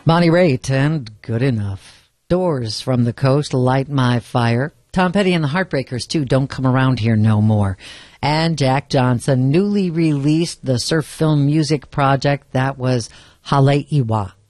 Bonnie Raitt and Good Enough. Doors from the Coast, Light My Fire. Tom Petty and the Heartbreakers, too, Don't Come Around Here No More. And Jack Johnson newly released the surf film music project that was Haleiwa.